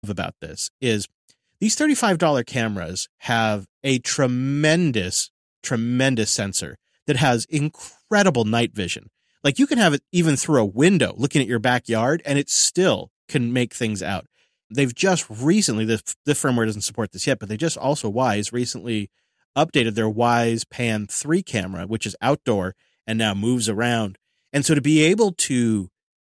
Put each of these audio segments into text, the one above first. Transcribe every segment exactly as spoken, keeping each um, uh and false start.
about this is these thirty-five dollars cameras have a tremendous, tremendous sensor that has incredible night vision. Like you can have it even through a window looking at your backyard and it still can make things out. They've just recently, the, the firmware doesn't support this yet, but they just also, Wyze, recently updated their Wyze Pan three camera, which is outdoor and now moves around. And so to be able to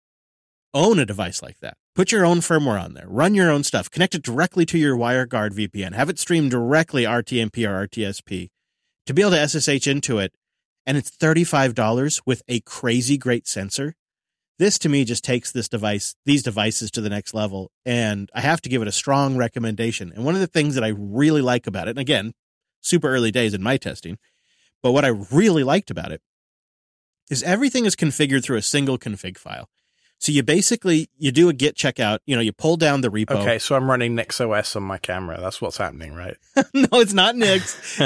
own a device like that, put your own firmware on there, run your own stuff, connect it directly to your WireGuard V P N, have it stream directly R T M P or R T S P, to be able to S S H into it, and it's thirty-five dollars with a crazy great sensor. This to me just takes this device, these devices to the next level, and I have to give it a strong recommendation. And one of the things that I really like about it, and again, super early days in my testing, but what I really liked about it is everything is configured through a single config file. So you basically, you do a git checkout, you know, you pull down the repo. Okay, so I'm running NixOS on my camera. That's what's happening, right? No, it's not Nix.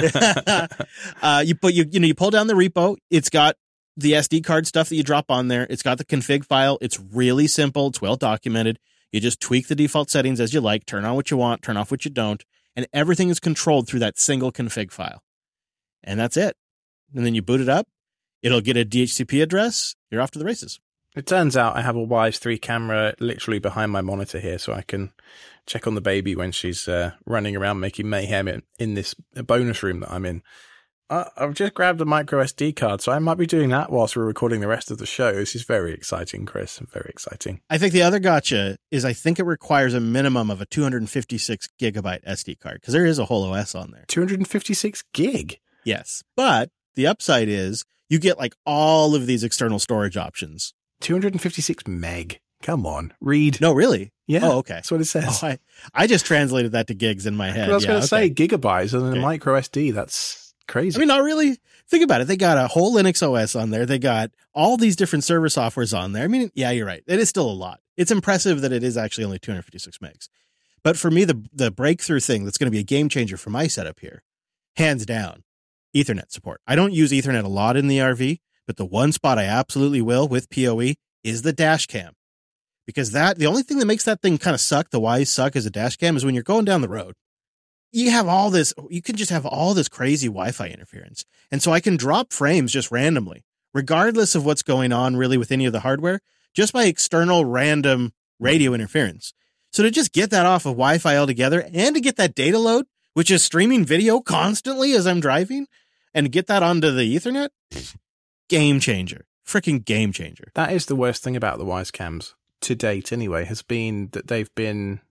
uh, you put, you, you know, you pull down the repo. It's got the S D card stuff that you drop on there. It's got the config file. It's really simple. It's well documented. You just tweak the default settings as you like, turn on what you want, turn off what you don't, and everything is controlled through that single config file. And that's it. And then you boot it up. It'll get a D H C P address. You're off to the races. It turns out I have a Wyze three camera literally behind my monitor here, so I can check on the baby when she's uh, running around making mayhem in, in this bonus room that I'm in. Uh, I've just grabbed a micro S D card, so I might be doing that whilst we're recording the rest of the show. This is very exciting, Chris. Very exciting. I think the other gotcha is I think it requires a minimum of a two hundred fifty-six gigabyte S D card, because there is a whole O S on there. two hundred fifty-six gig? Yes. But the upside is you get like all of these external storage options. two hundred fifty-six meg. Come on, read. No, really? Yeah. Oh, okay. That's what it says. Oh, I, I just translated that to gigs in my head. I was yeah, going to okay. say gigabytes and then Okay. a micro S D. That's crazy. I mean, not really. Think about it. They got a whole Linux O S on there. They got all these different server softwares on there. I mean, yeah, you're right. It is still a lot. It's impressive that it is actually only two hundred fifty-six megs. But for me, the the breakthrough thing that's going to be a game changer for my setup here, hands down, Ethernet support. I don't use Ethernet a lot in the R V, but the one spot I absolutely will with P O E is the dash cam. Because that, the only thing that makes that thing kind of suck, the Wyze suck as a dash cam, is when you're going down the road. You have all this, you can just have all this crazy Wi-Fi interference. And so I can drop frames just randomly, regardless of what's going on really with any of the hardware, just by external random radio interference. So to just get that off of Wi-Fi altogether and to get that data load, which is streaming video constantly as I'm driving, and get that onto the Ethernet, game changer. Freaking game changer. That is the worst thing about the Wyze cams to date anyway, has been that they've been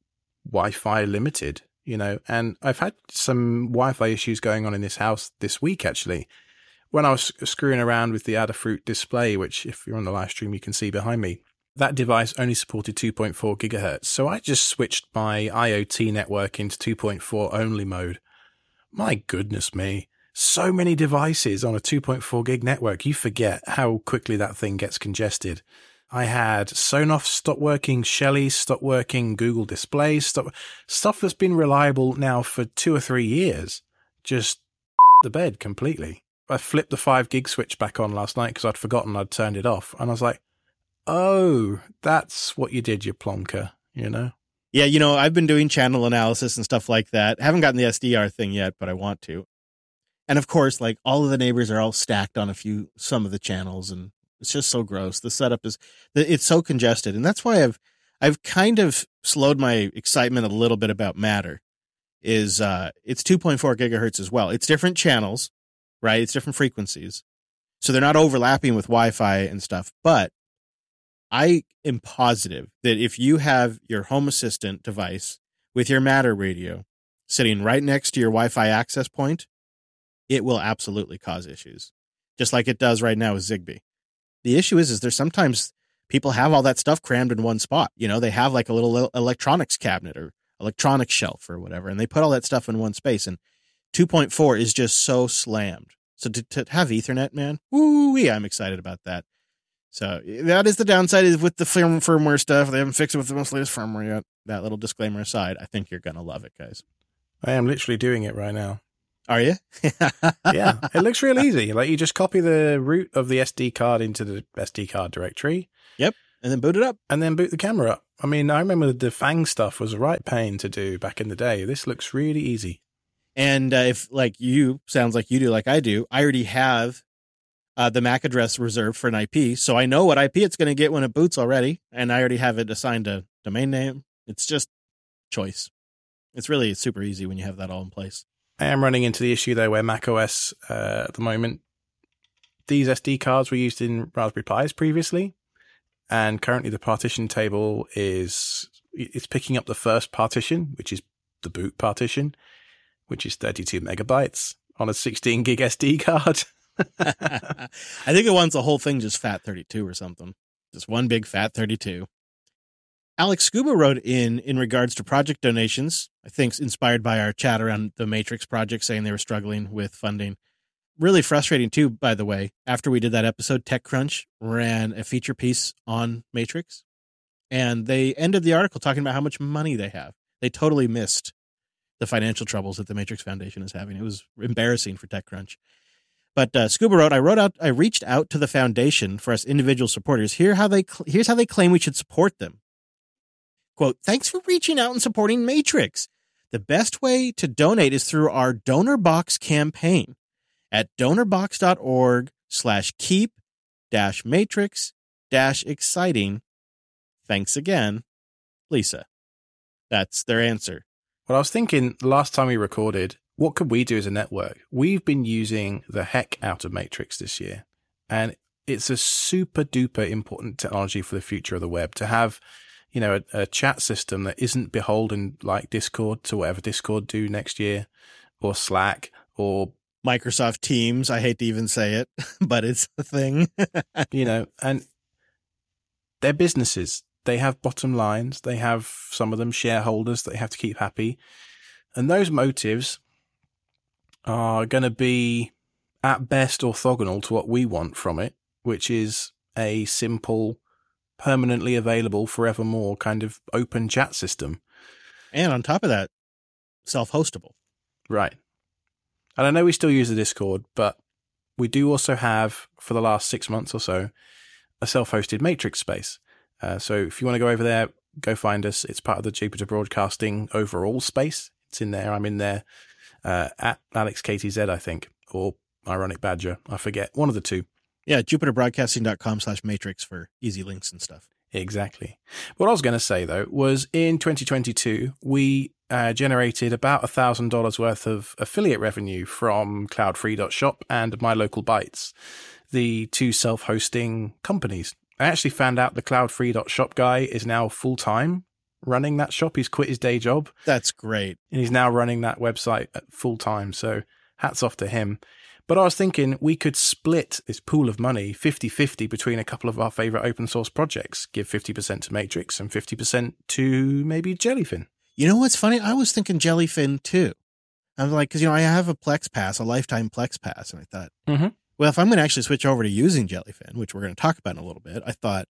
Wi-Fi limited, you know, and I've had some Wi-Fi issues going on in this house this week, actually. When I was screwing around with the Adafruit display, which if you're on the live stream, you can see behind me, that device only supported two point four gigahertz. So I just switched my IoT network into two point four only mode. My goodness me. So many devices on a two point four gig network. You forget how quickly that thing gets congested. I had Sonoff stop working, Shelly stop working, Google Display stop, stuff that's been reliable now for two or three years. Just the bed completely. I flipped the five gig switch back on last night because I'd forgotten I'd turned it off. And I was like, oh, that's what you did, you plonker, you know? Yeah, you know, I've been doing channel analysis and stuff like that. I haven't gotten the S D R thing yet, but I want to. And of course, like all of the neighbors are all stacked on a few, some of the channels, and it's just so gross. The setup is, it's so congested. And that's why I've, I've kind of slowed my excitement a little bit about Matter is, uh, it's two point four gigahertz as well. It's different channels, right? It's different frequencies. So they're not overlapping with Wi-Fi and stuff, but I am positive that if you have your Home Assistant device with your Matter radio sitting right next to your Wi-Fi access point, it will absolutely cause issues, just like it does right now with Zigbee. The issue is, is there's sometimes people have all that stuff crammed in one spot. You know, they have like a little electronics cabinet or electronics shelf or whatever, and they put all that stuff in one space. And two point four is just so slammed. So to, to have Ethernet, man, woo-wee, I'm excited about that. So that is the downside is with the firm, firmware stuff. They haven't fixed it with the most latest firmware yet. That little disclaimer aside, I think you're going to love it, guys. I am literally doing it right now. Are you? Yeah, it looks real easy. Like you just copy the root of the S D card into the S D card directory. Yep. and then boot it up. And then boot the camera up. I mean, I remember the Fang stuff was a right pain to do back in the day. This looks really easy. And uh, if, like you, sounds like you do, like I do, I already have uh, the M A C address reserved for an I P, so I know what I P it's going to get when it boots already, and I already have it assigned a domain name. It's just choice. It's really super easy when you have that all in place. I am running into the issue, though, where macOS uh, at the moment, these S D cards were used in Raspberry Pis previously, and currently the partition table is it's picking up the first partition, which is the boot partition, which is thirty-two megabytes on a sixteen gig S D card. I think it wants the whole thing just fat thirty-two or something. Just one big fat thirty-two. Alex Scuba wrote in in regards to project donations, I think inspired by our chat around the Matrix project, saying they were struggling with funding. Really frustrating too, by the way. After we did that episode, TechCrunch ran a feature piece on Matrix, and they ended the article talking about how much money they have. They totally missed the financial troubles that the Matrix Foundation is having. It was embarrassing for TechCrunch. But uh, Scuba wrote, I wrote out, I reached out to the foundation for us individual supporters. Here how they, cl- here's how they claim we should support them. Quote, thanks for reaching out and supporting Matrix. The best way to donate is through our DonorBox campaign at donorbox.org slash keep dash matrix dash exciting. Thanks again, Lisa. That's their answer. Well, I was thinking last time we recorded, what could we do as a network? We've been using the heck out of Matrix this year, and it's a super duper important technology for the future of the web to have, you know, a, a chat system that isn't beholden like Discord to whatever Discord do next year, or Slack, or Microsoft Teams. I hate to even say it, but it's a thing. You know, and they're businesses. They have bottom lines. They have, some of them, shareholders that they have to keep happy. And those motives are going to be, at best, orthogonal to what we want from it, which is a simple, permanently available, forevermore kind of open chat system. And on top of that, self-hostable. Right. And I know we still use the Discord, but we do also have, for the last six months or so, a self-hosted Matrix space. Uh, so if you want to go over there, go find us. It's part of the Jupiter Broadcasting overall space. It's in there. I'm in there uh, at Alex K T Z, I think, or Ironic Badger. I forget. One of the two. Yeah, jupiterbroadcasting.com slash matrix for easy links and stuff. Exactly. What I was going to say, though, was in twenty twenty-two, we uh, generated about one thousand dollars worth of affiliate revenue from cloud free dot shop and My Local Bytes, the two self-hosting companies. I actually found out the cloud free dot shop guy is now full-time running that shop. He's quit his day job. That's great. And he's now running that website full-time. So hats off to him. But I was thinking we could split this pool of money fifty-fifty between a couple of our favorite open source projects. Give fifty percent to Matrix and fifty percent to maybe Jellyfin. You know what's funny? I was thinking Jellyfin too. I was like, because, you know, I have a Plex Pass, a lifetime Plex Pass. And I thought, mm-hmm. well, if I'm going to actually switch over to using Jellyfin, which we're going to talk about in a little bit, I thought,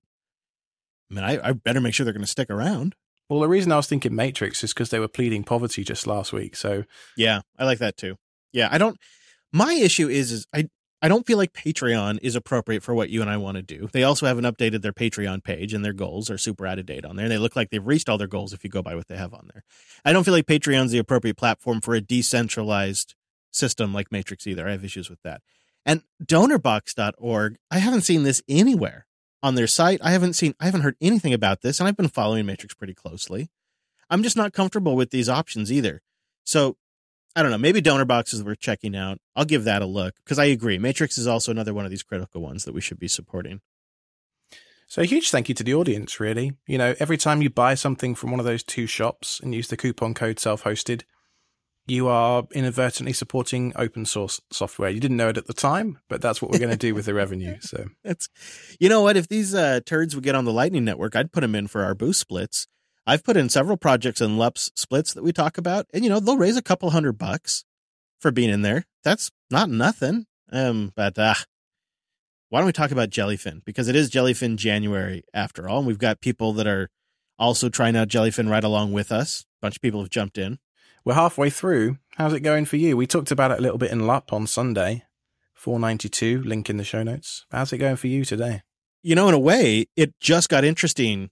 I mean, I, I better make sure they're going to stick around. Well, the reason I was thinking Matrix is because they were pleading poverty just last week. So yeah, I like that too. Yeah, I don't. My issue is, is I, I don't feel like Patreon is appropriate for what you and I want to do. They also haven't updated their Patreon page, and their goals are super out of date on there. They look like they've reached all their goals if you go by what they have on there. I don't feel like Patreon's the appropriate platform for a decentralized system like Matrix either. I have issues with that. And donorbox dot org, I haven't seen this anywhere on their site. I haven't seen, I haven't heard anything about this, and I've been following Matrix pretty closely. I'm just not comfortable with these options either. So I don't know. Maybe DonorBox is worth checking out. I'll give that a look because I agree. Matrix is also another one of these critical ones that we should be supporting. So a huge thank you to the audience, really. You know, every time you buy something from one of those two shops and use the coupon code self-hosted, you are inadvertently supporting open source software. You didn't know it at the time, but that's what we're going to do with the revenue. So that's, you know what? If these uh, turds would get on the Lightning Network, I'd put them in for our boost splits. I've put in several projects and L U P S splits that we talk about, and, you know, they'll raise a couple hundred bucks for being in there. That's not nothing. Um, but uh, why don't we talk about Jellyfin? Because it is Jellyfin January after all, and we've got people that are also trying out Jellyfin right along with us. A bunch of people have jumped in. We're halfway through. How's it going for you? We talked about it a little bit in L U P on Sunday. four ninety-two, link in the show notes. How's it going for you today? you know, in a way, it just got interesting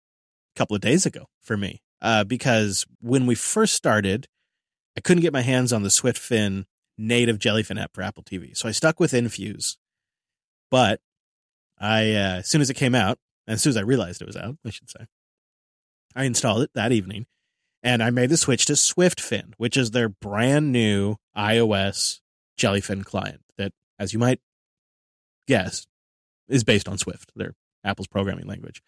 a couple of days ago for me, uh, because when we first started, I couldn't get my hands on the SwiftFin native Jellyfin app for Apple T V. So I stuck with Infuse. But I, uh, as soon as it came out, and as soon as I realized it was out, I should say, I installed it that evening, and I made the switch to SwiftFin, which is their brand new iOS Jellyfin client that, as you might guess, is based on Swift, their Apple's programming language.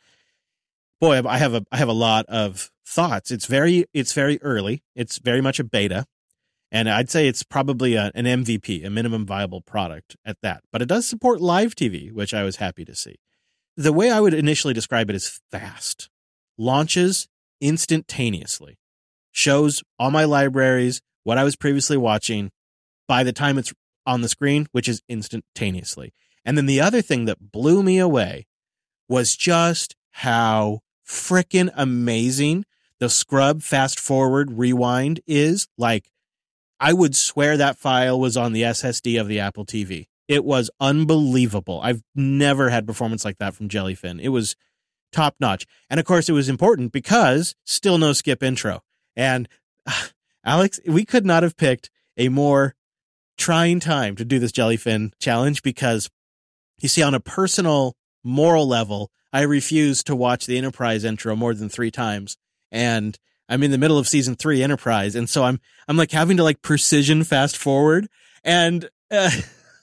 Boy, I have a I have a lot of thoughts. It's very it's very early. It's very much a beta, and I'd say it's probably a, an M V P, a minimum viable product at that. But it does support live T V, which I was happy to see. The way I would initially describe it is fast. Launches instantaneously. Shows all my libraries, what I was previously watching, by the time it's on the screen, which is instantaneously. And then the other thing that blew me away was just how frickin' amazing the scrub fast forward rewind is. Like, I would swear that file was on the S S D of the Apple T V. It was unbelievable. I've never had performance like that from Jellyfin. It was top notch. And of course, it was important because still no skip intro. And uh, Alex, we could not have picked a more trying time to do this Jellyfin challenge, because you see, on a personal moral level, I refuse to watch the Enterprise intro more than three times. And I'm in the middle of season three Enterprise. And so I'm, I'm like having to like precision fast forward. And, uh,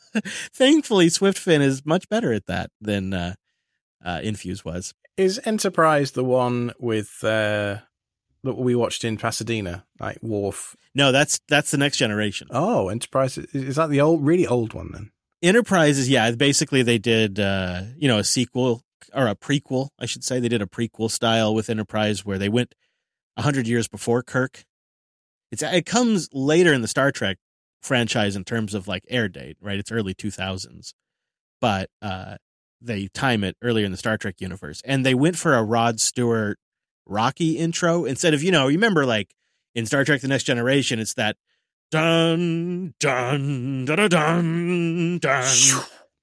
thankfully SwiftFin is much better at that than, uh, uh, Infuse was. Is Enterprise the one with, uh, that we watched in Pasadena, like Worf? No, that's, that's the next generation. Oh, Enterprise. Is that the old, really old one then? Enterprise is, yeah, basically they did, uh, you know, a sequel or a prequel, I should say. They did a prequel style with Enterprise where they went a hundred years before Kirk. It's, it comes later in the Star Trek franchise in terms of like air date, right? It's early two thousands, but, uh, they time it earlier in the Star Trek universe, and they went for a Rod Stewart Rocky intro instead of, you know, you remember like in Star Trek The Next Generation, it's that dun dun dun dun dun dun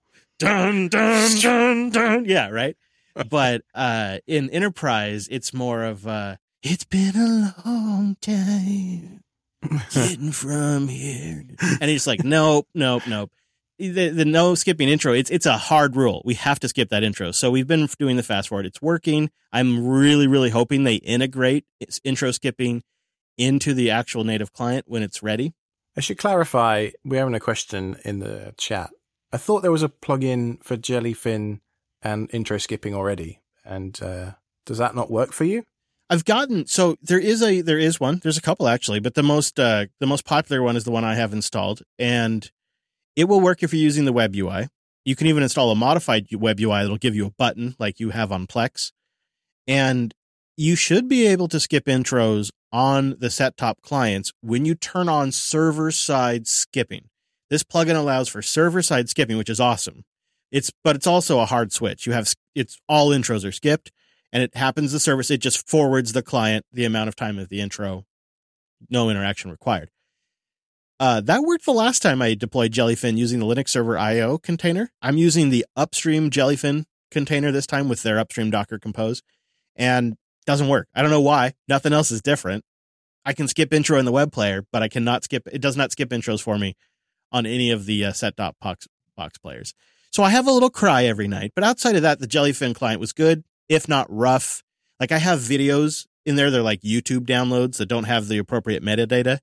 dun dun dun dun, yeah, right. But uh in Enterprise, it's more of uh it's been a long time getting from here, and he's like, nope, nope, nope. The, the no skipping intro, it's it's a hard rule. We have to skip that intro. So we've been doing the fast forward. It's working. I'm really, really hoping they integrate its intro skipping into the actual native client when it's ready. I should clarify, we're having a question in the chat. I thought there was a plugin for Jellyfin and intro skipping already. And uh, does that not work for you? I've gotten, so there is a there is one. There's a couple actually, but the most uh, the most popular one is the one I have installed, and it will work if you're using the web U I. You can even install a modified web U I that'll give you a button like you have on Plex. And you should be able to skip intros on the set-top clients when you turn on server-side skipping. This plugin allows for server-side skipping, which is awesome. It's but it's also a hard switch. You have it's all intros are skipped, and it happens the service. It just forwards the client the amount of time of the intro, no interaction required. Uh, that worked the last time I deployed Jellyfin using the Linux Server I O container. I'm using the upstream Jellyfin container this time with their upstream Docker Compose, and it doesn't work. I don't know why. Nothing else is different. I can skip intro in the web player, but I cannot skip. It does not skip intros for me on any of the uh, set-top box, box players. So I have a little cry every night. But outside of that, the Jellyfin client was good, if not rough. Like I have videos in there. They're like YouTube downloads that don't have the appropriate metadata.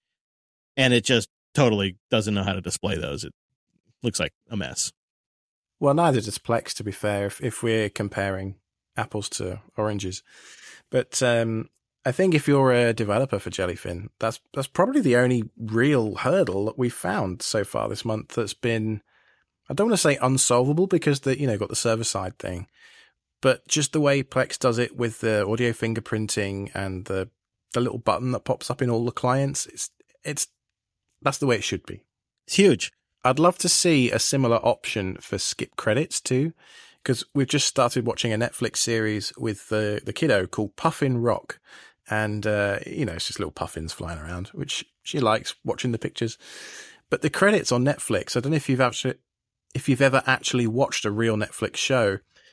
And it just totally doesn't know how to display those. It looks like a mess. Well, neither does Plex, to be fair, if, if we're comparing apples to oranges. But um, I think if you're a developer for Jellyfin, that's that's probably the only real hurdle that we've found so far this month that's been, I don't want to say unsolvable because the you know got the server side thing, but just the way Plex does it with the audio fingerprinting and the the little button that pops up in all the clients, it's it's that's the way it should be. It's huge. I'd love to see a similar option for skip credits too, because we've just started watching a Netflix series with the, the kiddo called Puffin Rock. And, uh, you know, it's just little puffins flying around, which she likes watching the pictures. But the credits on Netflix, I don't know if you've actually, if you've ever actually watched a real Netflix show,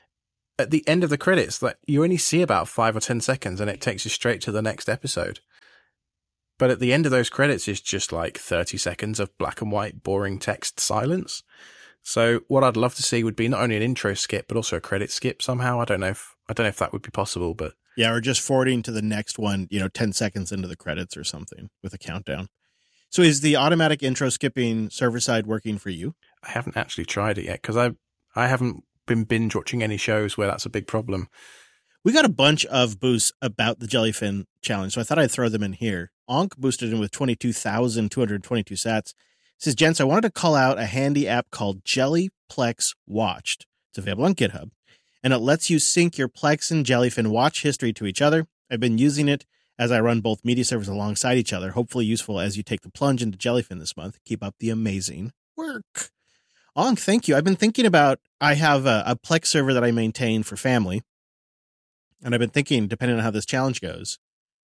at the end of the credits, like you only see about five or ten seconds and it takes you straight to the next episode. But at the end of those credits is just like thirty seconds of black and white, boring text silence. So what I'd love to see would be not only an intro skip, but also a credit skip somehow. I don't know if, I don't know if that would be possible, but. Yeah, or just forwarding to the next one, you know, ten seconds into the credits or something with a countdown. So is the automatic intro skipping server side working for you? I haven't actually tried it yet because I I haven't been binge watching any shows where that's a big problem. We got a bunch of boosts about the Jellyfin challenge, so I thought I'd throw them in here. Onk boosted in with twenty-two thousand two hundred twenty-two sats. It says, gents, I wanted to call out a handy app called Jellyplex Watched. It's available on GitHub, and it lets you sync your Plex and Jellyfin watch history to each other. I've been using it as I run both media servers alongside each other. Hopefully useful as you take the plunge into Jellyfin this month. Keep up the amazing work. Onk, thank you. I've been thinking about, I have a, a Plex server that I maintain for family, and I've been thinking, depending on how this challenge goes,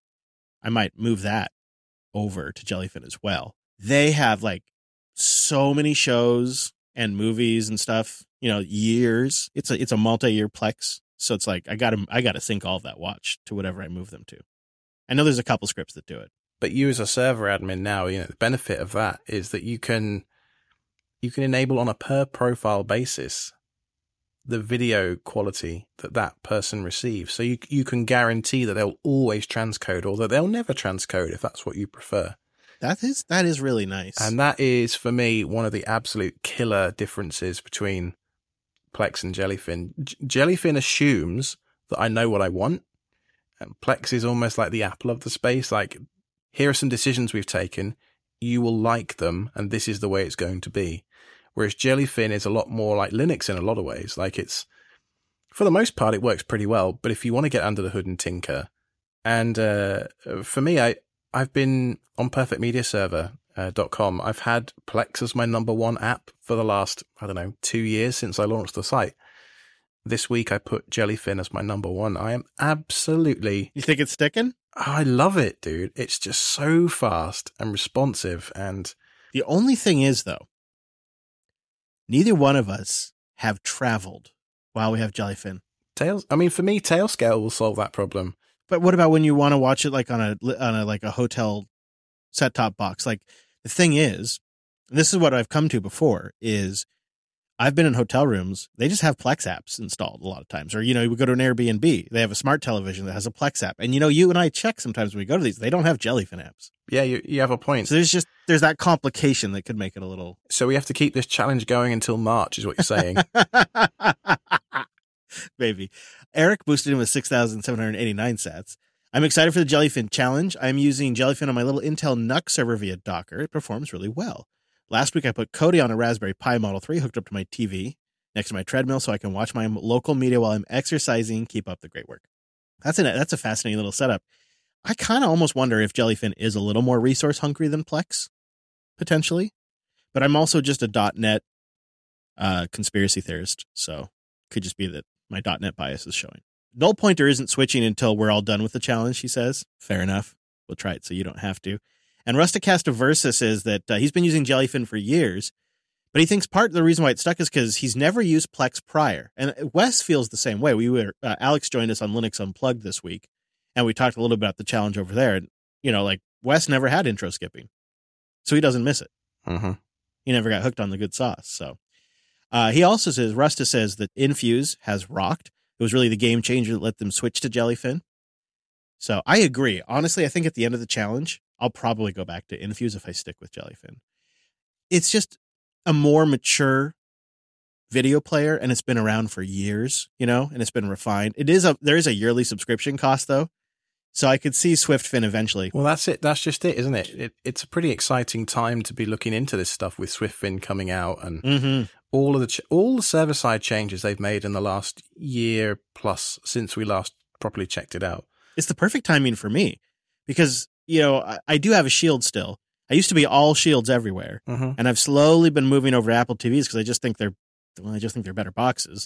I might move that over to Jellyfin as well. They have like so many shows and movies and stuff, you know, years. It's a it's a multi-year Plex, so it's like I got to I got to sync all of that watch to whatever I move them to. I know there's a couple scripts that do it, but you as a server admin now, you know, the benefit of that is that you can you can enable on a per profile basis the video quality that that person receives. So you you can guarantee that they'll always transcode, or that they'll never transcode if that's what you prefer. That is that is really nice. And that is, for me, one of the absolute killer differences between Plex and Jellyfin. J- Jellyfin assumes that I know what I want, and Plex is almost like the Apple of the space. Like, here are some decisions we've taken. You will like them, and this is the way it's going to be. Whereas Jellyfin is a lot more like Linux in a lot of ways. Like, it's, for the most part, it works pretty well. But if you want to get under the hood and tinker, and uh, for me, I, I've been on perfect media server dot com. I've had Plex as my number one app for the last, I don't know, two years since I launched the site. This week, I put Jellyfin as my number one. I am absolutely... You think it's sticking? I love it, dude. It's just so fast and responsive. And the only thing is, though, neither one of us have traveled while we have Jellyfin. Tails. I mean, for me, Tailscale will solve that problem. But what about when you want to watch it like on a on a like a hotel set top box? Like, the thing is, and this is what I've come to before, is I've been in hotel rooms. They just have Plex apps installed a lot of times. Or, you know, we go to an Airbnb. They have a smart television that has a Plex app. And, you know, you and I check sometimes when we go to these. They don't have Jellyfin apps. Yeah, you you have a point. So there's just, there's that complication that could make it a little... So we have to keep this challenge going until March, is what you're saying. Maybe. Eric boosted in with six thousand seven hundred eighty-nine sats. I'm excited for the Jellyfin challenge. I'm using Jellyfin on my little Intel N U C server via Docker. It performs really well. Last week, I put Kodi on a Raspberry Pi Model three hooked up to my T V next to my treadmill so I can watch my local media while I'm exercising. Keep up the great work. That's a, that's a fascinating little setup. I kind of almost wonder if Jellyfin is a little more resource hungry than Plex, potentially. But I'm also just a .NET uh, conspiracy theorist, so could just be that my .NET bias is showing. Null Pointer isn't switching until we're all done with the challenge, he says. Fair enough. We'll try it so you don't have to. And Rusticasta Versa says that uh, he's been using Jellyfin for years, but he thinks part of the reason why it stuck is because he's never used Plex prior. And Wes feels the same way. We were uh, Alex joined us on Linux Unplugged this week, and we talked a little bit about the challenge over there. And, you know, like, Wes never had intro skipping, so he doesn't miss it. Mm-hmm. He never got hooked on the good sauce. So uh, he also says, Rusta says that Infuse has rocked. It was really the game changer that let them switch to Jellyfin. So I agree. Honestly, I think at the end of the challenge, I'll probably go back to Infuse if I stick with Jellyfin. It's just a more mature video player, and it's been around for years, you know, and it's been refined. It is a there is a yearly subscription cost, though. So I could see SwiftFin eventually. Well, that's it. That's just it, isn't it? it it's a pretty exciting time to be looking into this stuff with SwiftFin coming out and mm-hmm. all of the ch- all the server side changes they've made in the last year plus since we last properly checked it out. It's the perfect timing for me because, you know, I, I do have a Shield still. I used to be all Shields everywhere, mm-hmm. and I've slowly been moving over to Apple T Vs because I just think they're, well, I just think they're better boxes.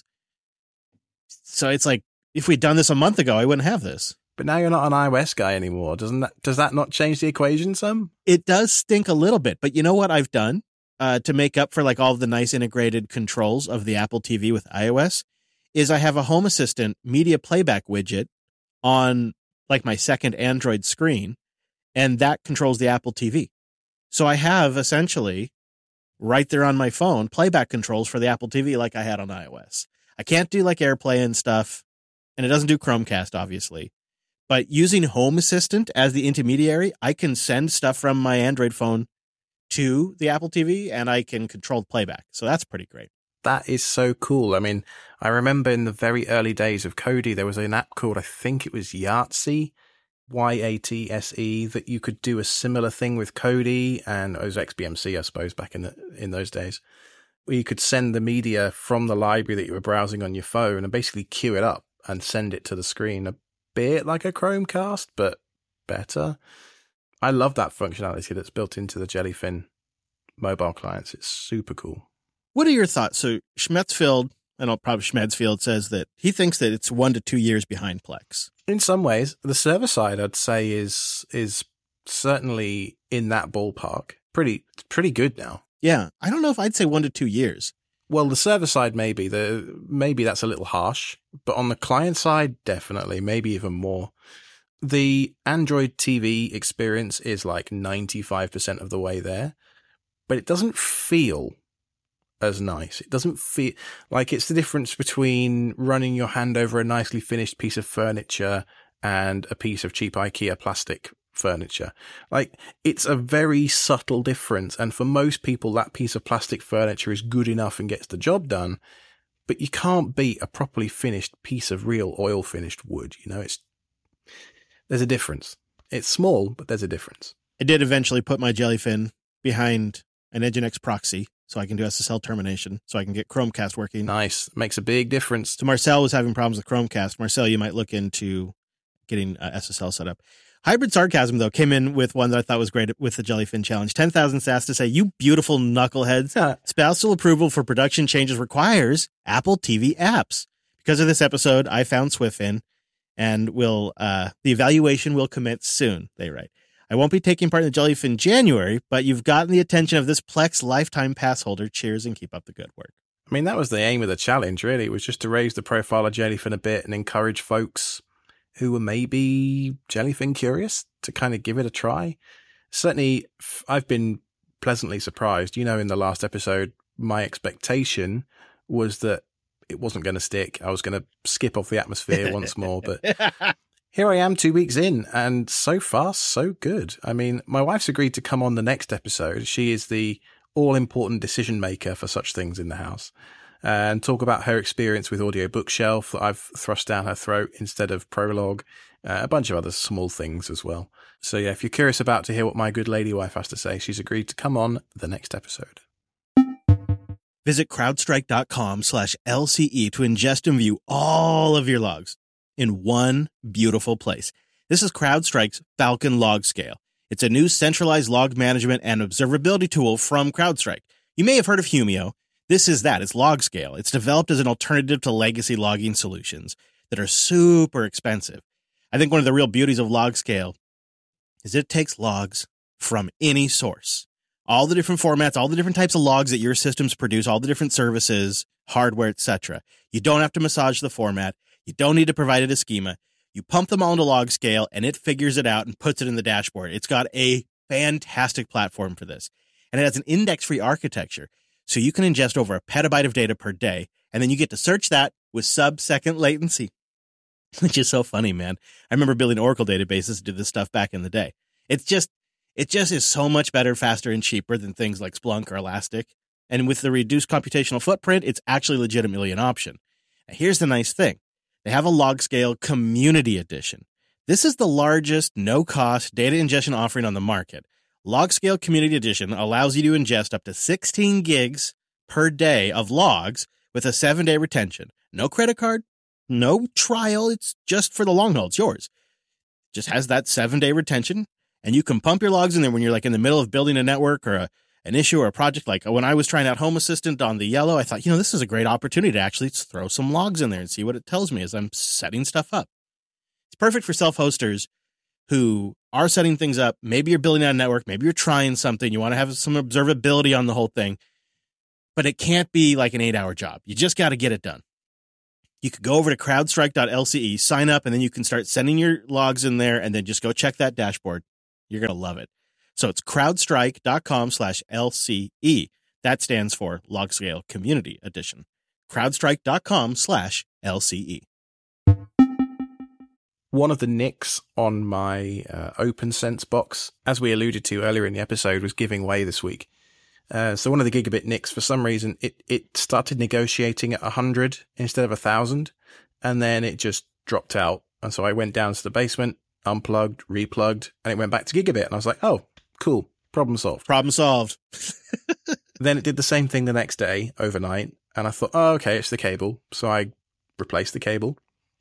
So it's like, if we'd done this a month ago, I wouldn't have this. But now you're not an iOS guy anymore. Doesn't that does that not change the equation some? It does stink a little bit, but you know what I've done uh, to make up for like all of the nice integrated controls of the Apple T V with iOS is I have a Home Assistant media playback widget on like my second Android screen, and that controls the Apple T V. So I have essentially right there on my phone playback controls for the Apple T V like I had on iOS. I can't do like AirPlay and stuff, and it doesn't do Chromecast, obviously. But using Home Assistant as the intermediary, I can send stuff from my Android phone to the Apple T V, and I can control playback. So that's pretty great. That is so cool. I mean, I remember in the very early days of Kodi, there was an app called, I think it was Yatzy, Y A T S E, that you could do a similar thing with Kodi, and it was X B M C, I suppose, back in the, in those days, where you could send the media from the library that you were browsing on your phone and basically queue it up and send it to the screen. A bit like a Chromecast, but better. I love that functionality that's built into the Jellyfin mobile clients. It's super cool. What are your thoughts? So Schmetzfield, I know probably Schmedsfield says that he thinks that it's one to two years behind Plex. In some ways, the server side, I'd say, is is certainly in that ballpark. Pretty pretty good now. Yeah, I don't know if I'd say one to two years. Well, the server side, maybe. The maybe that's a little harsh. But on the client side, definitely, maybe even more. The Android T V experience is like ninety-five percent of the way there. But it doesn't feel as nice. It doesn't feel like it's the difference between running your hand over a nicely finished piece of furniture and a piece of cheap IKEA plastic furniture. Like, it's a very subtle difference, and for most people that piece of plastic furniture is good enough and gets the job done, but you can't beat a properly finished piece of real oil finished wood. You know, it's there's a difference. It's small, but there's a difference. I did eventually put my Jellyfin behind an Nginx proxy so I can do S S L termination, so I can get Chromecast working. Nice. Makes a big difference. So Marcel was having problems with Chromecast. Marcel, you might look into getting uh, S S L set up. Hybrid Sarcasm, though, came in with one that I thought was great with the Jellyfin Challenge. ten thousand sass to say, you beautiful knuckleheads. Yeah. Spousal approval for production changes requires Apple T V apps. Because of this episode, I found Swifin, and will uh, the evaluation will commence soon, they write. I won't be taking part in the Jellyfin in January, but you've gotten the attention of this Plex lifetime pass holder. Cheers and keep up the good work. I mean, that was the aim of the challenge, really. It was just to raise the profile of Jellyfin a bit and encourage folks who were maybe Jellyfin curious to kind of give it a try. Certainly, I've been pleasantly surprised. You know, in the last episode, my expectation was that it wasn't going to stick. I was going to skip off the atmosphere once more, but here I am two weeks in, and so far, so good. I mean, my wife's agreed to come on the next episode. She is the all-important decision maker for such things in the house, and talk about her experience with Audio Bookshelf that I've thrust down her throat instead of Prologue, uh, a bunch of other small things as well. So yeah, if you're curious about to hear what my good lady wife has to say, she's agreed to come on the next episode. Visit crowdstrike.com slash LCE to ingest and view all of your logs in one beautiful place. This is CrowdStrike's Falcon Log Scale. It's a new centralized log management and observability tool from CrowdStrike. You may have heard of Humio. This is that. It's LogScale. It's developed as an alternative to legacy logging solutions that are super expensive. I think one of the real beauties of LogScale is it takes logs from any source. All the different formats, all the different types of logs that your systems produce, all the different services, hardware, et cetera. You don't have to massage the format. You don't need to provide it a schema. You pump them all into LogScale, and it figures it out and puts it in the dashboard. It's got a fantastic platform for this. And it has an index-free architecture, so you can ingest over a petabyte of data per day, and then you get to search that with sub-second latency, which is so funny, man. I remember building Oracle databases to do this stuff back in the day. It's just, it just is so much better, faster, and cheaper than things like Splunk or Elastic. And with the reduced computational footprint, it's actually legitimately an option. Now, here's the nice thing. They have a LogScale Community Edition. This is the largest no-cost data ingestion offering on the market. LogScale Community Edition allows you to ingest up to sixteen gigs per day of logs with a seven-day retention. No credit card, no trial. It's just for the long haul. It's yours. Just has that seven-day retention, and you can pump your logs in there when you're like in the middle of building a network or a, an issue or a project. Like when I was trying out Home Assistant on the Yellow, I thought, you know, this is a great opportunity to actually throw some logs in there and see what it tells me as I'm setting stuff up. It's perfect for self-hosters who are setting things up. Maybe you're building out a network. Maybe you're trying something. You want to have some observability on the whole thing, but it can't be like an eight-hour job. You just got to get it done. You could go over to crowdstrike dot L C E, sign up, and then you can start sending your logs in there, and then just go check that dashboard. You're going to love it. So it's crowdstrike dot com slash L C E. That stands for LogScale Community Edition. crowdstrike dot com slash L C E. One of the nicks on my uh, OpenSense box, as we alluded to earlier in the episode, was giving way this week. Uh, so one of the gigabit nicks, for some reason, it, it started negotiating at one hundred instead of one thousand, and then it just dropped out. And so I went down to the basement, unplugged, replugged, and it went back to gigabit. And I was like, oh, cool, problem solved. Problem solved. Then it did the same thing the next day, overnight, and I thought, oh, okay, it's the cable. So I replaced the cable.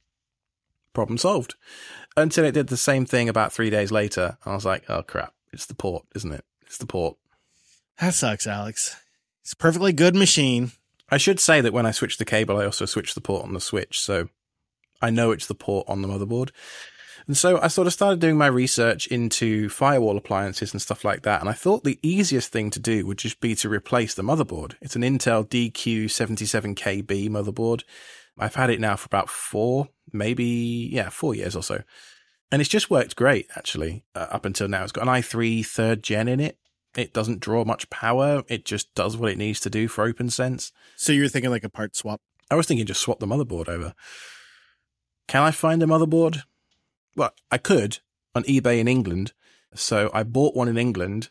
Problem solved. Until it did the same thing about three days later. I was like, oh, crap, it's the port, isn't it? It's the port. That sucks, Alex. It's a perfectly good machine. I should say that when I switched the cable, I also switched the port on the Switch, so I know it's the port on the motherboard. And so I sort of started doing my research into firewall appliances and stuff like that, and I thought the easiest thing to do would just be to replace the motherboard. It's an Intel D Q seventy-seven K B motherboard. I've had it now for about four, maybe, yeah, four years or so. And it's just worked great, actually, uh, up until now. It's got an i three third gen in it. It doesn't draw much power. It just does what it needs to do for OpenSense. So you're thinking like a part swap? I was thinking just swap the motherboard over. Can I find a motherboard? Well, I could on eBay in England. So I bought one in England,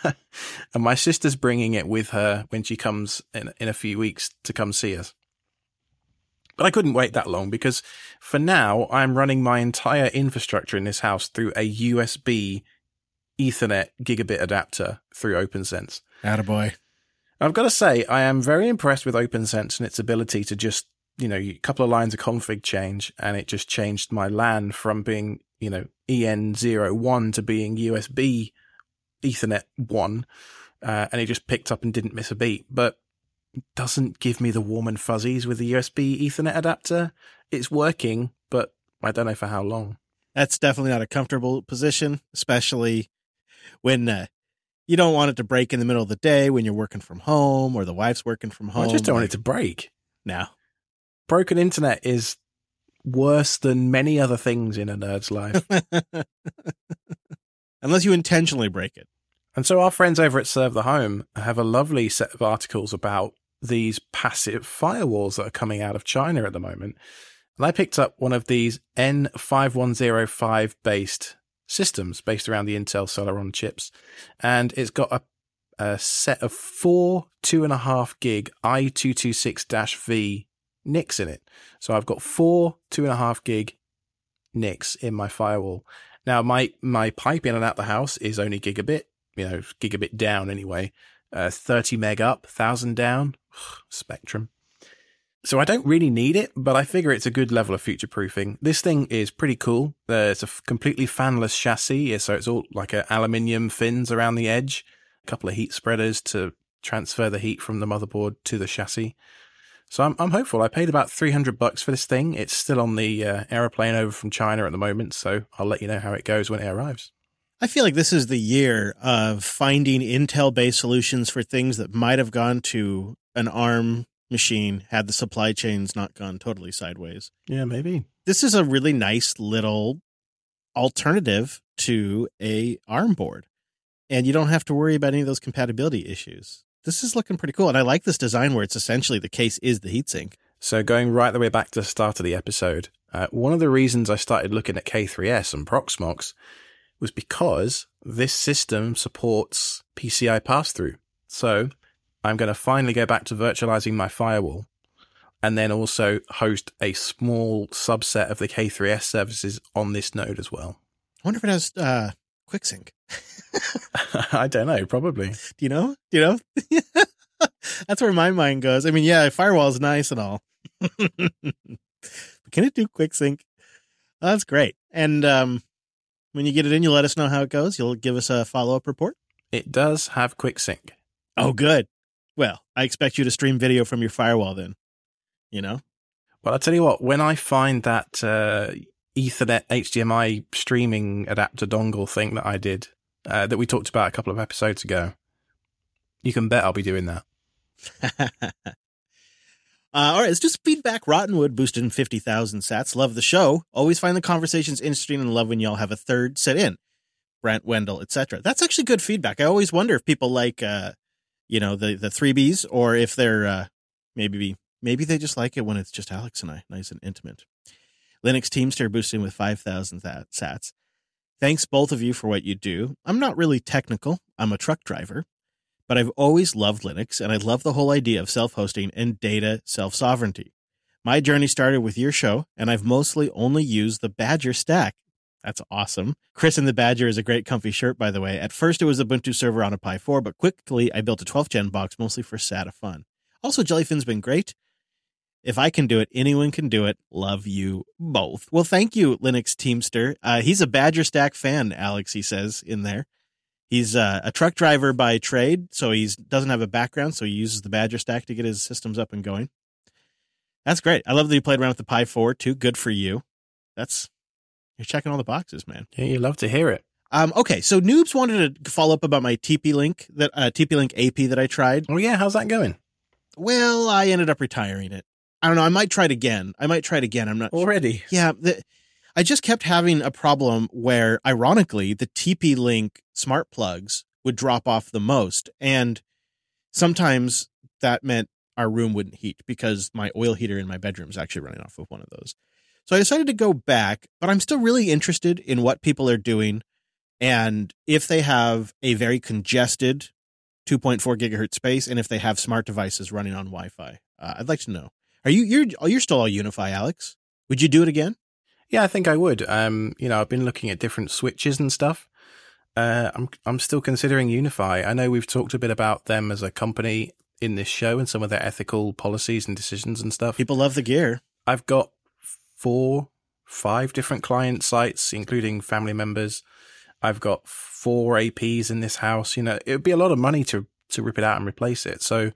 and my sister's bringing it with her when she comes in, in a few weeks to come see us. But I couldn't wait that long because for now, I'm running my entire infrastructure in this house through a U S B Ethernet gigabit adapter through OpenSense. Attaboy. I've got to say, I am very impressed with OpenSense and its ability to just, you know, a couple of lines of config change, and it just changed my LAN from being, you know, E N zero one to being U S B Ethernet one, uh, and it just picked up and didn't miss a beat. But it doesn't give me the warm and fuzzies with the U S B Ethernet adapter. It's working, but I don't know for how long. That's definitely not a comfortable position, especially when uh, you don't want it to break in the middle of the day when you're working from home or the wife's working from home. I just don't want it to break. No. Broken internet is worse than many other things in a nerd's life. Unless you intentionally break it. And so our friends over at Serve the Home have a lovely set of articles about these passive firewalls that are coming out of China at the moment. And I picked up one of these N five one zero five based systems based around the Intel Celeron chips. And it's got a, a set of four two and a half gig I two twenty-six V N I Cs in it. So I've got four two and a half gig N I Cs in my firewall. Now my, my pipe in and out the house is only gigabit, you know, gigabit down anyway, uh, thirty meg up, thousand down, Spectrum. So I don't really need it, but I figure it's a good level of future proofing. This thing is pretty cool. Uh, it's a f- completely fanless chassis, so it's all like a aluminium fins around the edge, a couple of heat spreaders to transfer the heat from the motherboard to the chassis. So I'm I'm hopeful. I paid about three hundred bucks for this thing. It's still on the uh, aeroplane over from China at the moment, so I'll let you know how it goes when it arrives. I feel like this is the year of finding Intel-based solutions for things that might have gone to an ARM machine had the supply chains not gone totally sideways. Yeah, maybe. This is a really nice little alternative to a ARM board, and you don't have to worry about any of those compatibility issues. This is looking pretty cool, and I like this design where it's essentially the case is the heatsink. So going right the way back to the start of the episode, uh, one of the reasons I started looking at K three S and Proxmox was because this system supports P C I pass-through. So I'm going to finally go back to virtualizing my firewall and then also host a small subset of the K three S services on this node as well. I wonder if it has uh, QuickSync. I don't know, probably. Do you know? Do you know? That's where my mind goes. I mean, yeah, firewall is nice and all. But can it do QuickSync? Oh, that's great. And um, when you get it in, you'll let us know how it goes. You'll give us a follow-up report. It does have QuickSync. Oh, good. Well, I expect you to stream video from your firewall then, you know? Well, I'll tell you what, when I find that uh, Ethernet H D M I streaming adapter dongle thing that I did, uh, that we talked about a couple of episodes ago, you can bet I'll be doing that. Uh, all right, let's do some feedback. Rottenwood boosted in fifty thousand sats. Love the show. Always find the conversations interesting and love when y'all have a third sit in. Brent, Wendell, et cetera. That's actually good feedback. I always wonder if people like, uh, you know, the, the three Bs or if they're uh, maybe maybe they just like it when it's just Alex and I, nice and intimate. Linux Teamster boosting with five thousand sats. Thanks both of you for what you do. I'm not really technical. I'm a truck driver. But I've always loved Linux, and I love the whole idea of self-hosting and data self-sovereignty. My journey started with your show, and I've mostly only used the Badger stack. That's awesome. Chris and the Badger is a great comfy shirt, by the way. At first, it was Ubuntu server on a Pi four, but quickly I built a twelfth gen box, mostly for S A T A fun. Also, Jellyfin's been great. If I can do it, anyone can do it. Love you both. Well, thank you, Linux Teamster. Uh, he's a Badger stack fan, Alex, he says in there. He's uh, a truck driver by trade, so he doesn't have a background, so he uses the Badger stack to get his systems up and going. That's great. I love that you played around with the Pi four, too. Good for you. That's You're checking all the boxes, man. Yeah, you love to hear it. Um, okay, so Noobs wanted to follow up about my T P Link, that uh, T P Link A P that I tried. Oh, yeah, how's that going? Well, I ended up retiring it. I don't know. I might try it again. I might try it again. I'm not Already? Sure. Yeah, the, I just kept having a problem where, ironically, the T P Link smart plugs would drop off the most. And sometimes that meant our room wouldn't heat because my oil heater in my bedroom is actually running off of one of those. So I decided to go back, but I'm still really interested in what people are doing. And if they have a very congested two point four gigahertz space, and if they have smart devices running on Wi-Fi, uh, I'd like to know. Are you, you're, you're still all Unify, Alex? Would you do it again? Yeah, I think I would. Um, you know, I've been looking at different switches and stuff. Uh, I'm I'm still considering Unify. I know we've talked a bit about them as a company in this show and some of their ethical policies and decisions and stuff. People love the gear. I've got four, five different client sites, including family members. I've got four A Ps in this house. You know, it would be a lot of money to to rip it out and replace it. So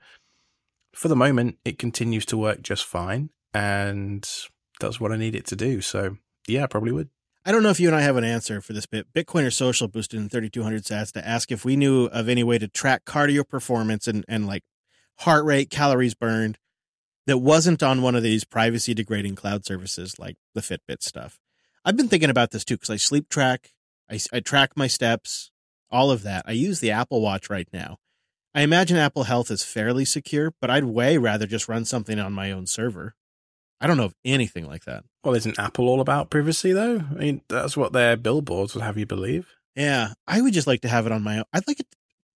for the moment, it continues to work just fine and does what I need it to do. So yeah, I probably would. I don't know if you and I have an answer for this bit. Bitcoiner Social boosted in thirty-two hundred sats to ask if we knew of any way to track cardio performance and, and like heart rate, calories burned that wasn't on one of these privacy degrading cloud services like the Fitbit stuff. I've been thinking about this too because I sleep track, I, I track my steps, all of that. I use the Apple Watch right now. I imagine Apple Health is fairly secure, but I'd way rather just run something on my own server. I don't know of anything like that. Well, isn't Apple all about privacy, though? I mean, that's what their billboards would have you believe. Yeah, I would just like to have it on my own. I'd like it,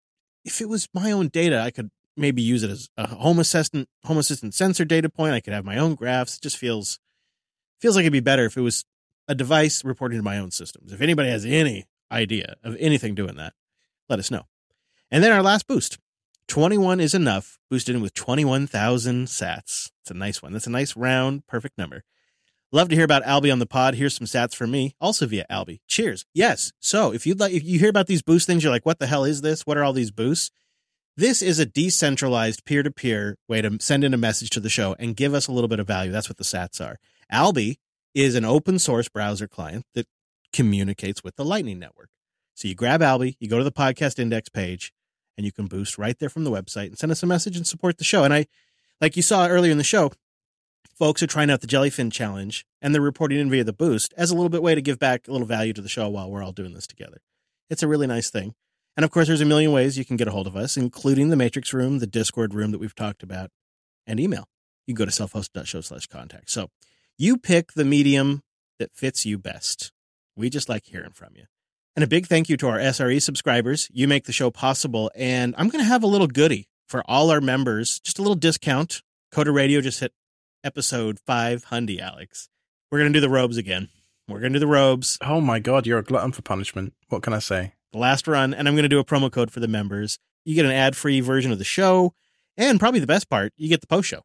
if it was my own data, I could maybe use it as a Home Assistant, Home Assistant sensor data point. I could have my own graphs. It just feels, feels like it'd be better if it was a device reporting to my own systems. If anybody has any idea of anything doing that, let us know. And then our last boost. twenty-one is enough, boosted in with twenty-one thousand sats. It's a nice one. That's a nice round, perfect number. Love to hear about Alby on the pod. Here's some sats from me, also via Alby. Cheers. Yes. So if you'd like, if you hear about these boost things, you're like, what the hell is this? What are all these boosts? This is a decentralized peer-to-peer way to send in a message to the show and give us a little bit of value. That's what the sats are. Alby is an open source browser client that communicates with the Lightning Network. So you grab Alby, you go to the podcast index page, and you can boost right there from the website and send us a message and support the show. And I, like you saw earlier in the show, folks are trying out the Jellyfin Challenge, and they're reporting in via the boost as a little bit way to give back a little value to the show while we're all doing this together. It's a really nice thing. And of course, there's a million ways you can get a hold of us, including the Matrix room, the Discord room that we've talked about, and email. You can go to selfhosted.show slash contact. So you pick the medium that fits you best. We just like hearing from you. And a big thank you to our S R E subscribers. You make the show possible. And I'm going to have a little goodie for all our members, just a little discount. Coda Radio just hit episode five hundred, Alex. We're going to do the robes again. We're going to do the robes. Oh my God, you're a glutton for punishment. What can I say? The last run. And I'm going to do a promo code for the members. You get an ad-free version of the show. And probably the best part, you get the post show.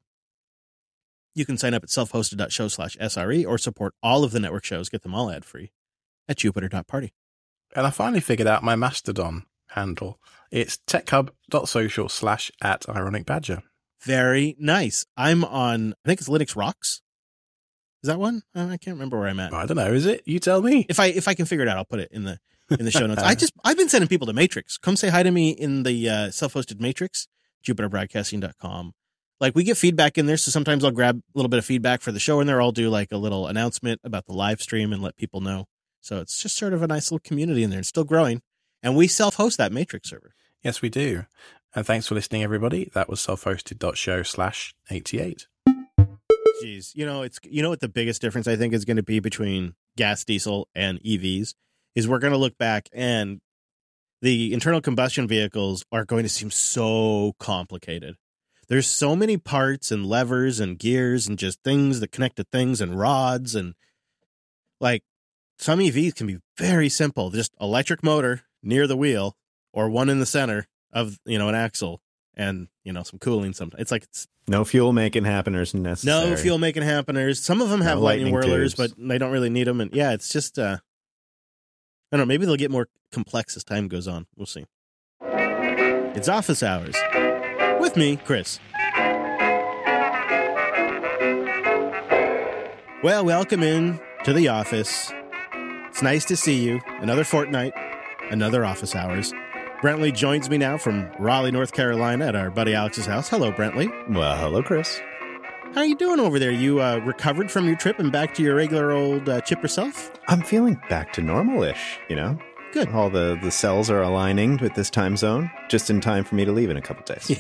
You can sign up at selfhosted.show slash SRE or support all of the network shows. Get them all ad-free at jupiter dot party. And I finally figured out my Mastodon handle. It's techhub.social slash at Ironic Badger. Very nice. I'm on, I think it's Linux Rocks. Is that one? I can't remember where I'm at. I don't know. Is it? You tell me. If I if I can figure it out, I'll put it in the in the show notes. I just I've been sending people to Matrix. Come say hi to me in the uh, self-hosted Matrix, jupiter broadcasting dot com. Like we get feedback in there, so sometimes I'll grab a little bit of feedback for the show in there. I'll do like a little announcement about the live stream and let people know. So it's just sort of a nice little community in there. It's still growing. And we self-host that Matrix server. Yes, we do. And thanks for listening, everybody. That was self-hosted.show slash 88. Jeez. You know, it's you know what the biggest difference I think is going to be between gas, diesel, and E Vs is we're going to look back and the internal combustion vehicles are going to seem so complicated. There's so many parts and levers and gears and just things that connect to things and rods. And like some E Vs can be very simple. Just electric motor near the wheel or one in the center of, you know, an axle and, you know, some cooling. Sometimes it's like it's, no fuel making happeners necessary. no fuel making happeners. Some of them have No lightning, lightning whirlers, tubes. but they don't really need them. And yeah, it's just, uh, I don't know, maybe they'll get more complex as time goes on. We'll see. It's office hours. With me, Chris. Well, welcome in to the office. It's nice to see you. Another fortnight, another office hours. Brentley joins me now from Raleigh, North Carolina at our buddy Alex's house. Hello, Brentley. Well, hello, Chris. How are you doing over there? You uh, recovered from your trip and back to your regular old uh, chipper self? I'm feeling back to normal-ish, you know? Good. All the, the cells are aligning with this time zone, just in time for me to leave in a couple days.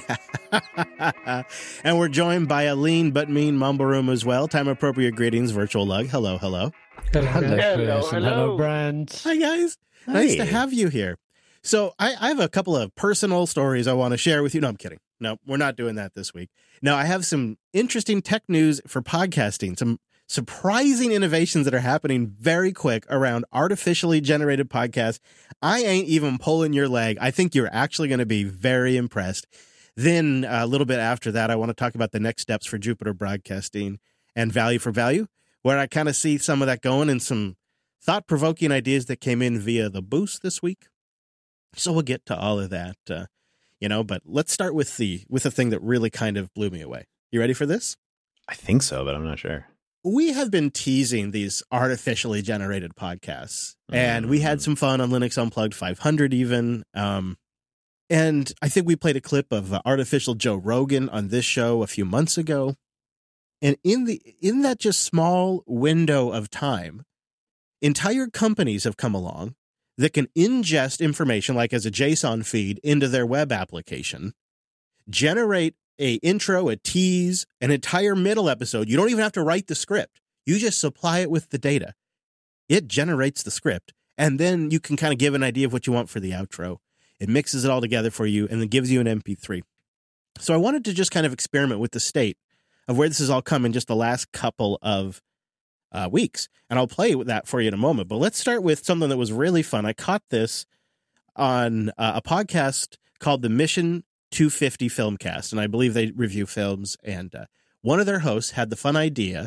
Yeah. And we're joined by a lean but mean mumble room as well. Time-appropriate greetings, Virtual Lug. Hello, hello. Hello, Hello, Chris, and hello. hello, Brent. Hi, guys. Nice to Hey. have you here. So I, I have a couple of personal stories I want to share with you. No, I'm kidding. No, we're not doing that this week. No, I have some interesting tech news for podcasting, some surprising innovations that are happening very quick around artificially generated podcasts. I ain't even pulling your leg. I think you're actually going to be very impressed. Then a little bit after that, I want to talk about the next steps for Jupiter Broadcasting and Value for Value, where I kind of see some of that going and some thought-provoking ideas that came in via the boost this week. So we'll get to all of that, uh, you know, but let's start with the with the thing that really kind of blew me away. You ready for this? I think so, but I'm not sure. We have been teasing these artificially generated podcasts, and we had some fun on Linux Unplugged five hundred even. Um, and I think we played a clip of uh, artificial Joe Rogan on this show a few months ago. And in the in that just small window of time, entire companies have come along that can ingest information like as a JSON feed into their web application, generate a intro, a tease, an entire middle episode. You don't even have to write the script. You just supply it with the data. It generates the script, and then you can kind of give an idea of what you want for the outro. It mixes it all together for you and then gives you an M P three. So I wanted to just kind of experiment with the state of where this has all come in just the last couple of uh, weeks. And I'll play with that for you in a moment. But let's start with something that was really fun. I caught this on uh, a podcast called the Mission two fifty Filmcast, and I believe they review films. And uh, one of their hosts had the fun idea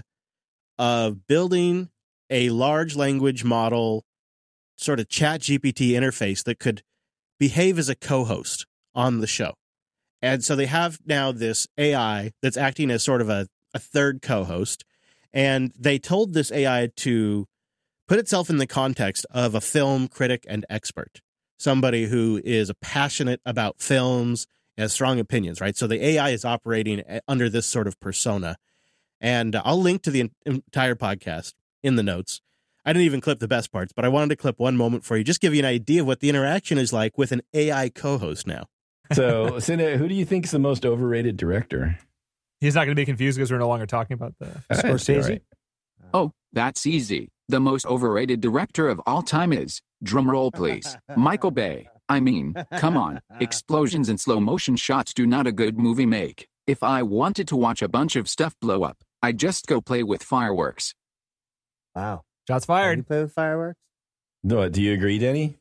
of building a large language model sort of chat G P T interface that could behave as a co-host on the show. And so they have now this A I that's acting as sort of a, a third co-host. And they told this A I to put itself in the context of a film critic and expert, somebody who is passionate about films, has strong opinions, right? So the A I is operating under this sort of persona. And I'll link to the entire podcast in the notes. I didn't even clip the best parts, but I wanted to clip one moment for you, just give you an idea of what the interaction is like with an A I co-host now. So, Cinda, who do you think is the most overrated director? He's not going to be confused because we're no longer talking about the Scorsese. Right. Oh, that's easy. The most overrated director of all time is, drumroll please, Michael Bay. I mean, come on, explosions and slow motion shots do not a good movie make. If I wanted to watch a bunch of stuff blow up, I'd just go play with fireworks. Wow. Shots Can you fired. play with fireworks? No, do you agree, Denny?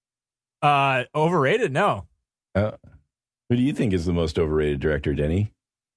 Uh, overrated? No. Uh, who do you think is the most overrated director, Denny?